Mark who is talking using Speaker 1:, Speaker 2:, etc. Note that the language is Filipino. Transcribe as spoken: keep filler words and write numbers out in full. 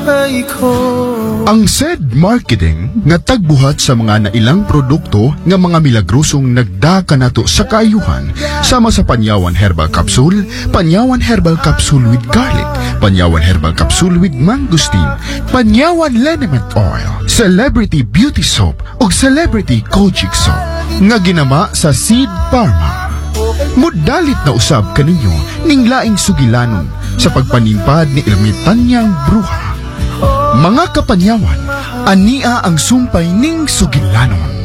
Speaker 1: Ang S E D Marketing nga tagbuhat sa mga nailang produkto nga mga milagrosong nagdaka nato sa kaayuhan sama sa Panyawan Herbal Capsule, Panyawan Herbal Capsule with Garlic, Panyawan Herbal Capsule with Mangosteen, Panyawan Liniment Oil, Celebrity Beauty Soap ug Celebrity Kojic Soap nga ginama sa Seed Pharma. Mudalit na usab kaninyo ning laing sugilanon sa pagpanimpad ni ermitanyang bruha. Mga kapanyawan, ania ang sumpay ning sugilanon.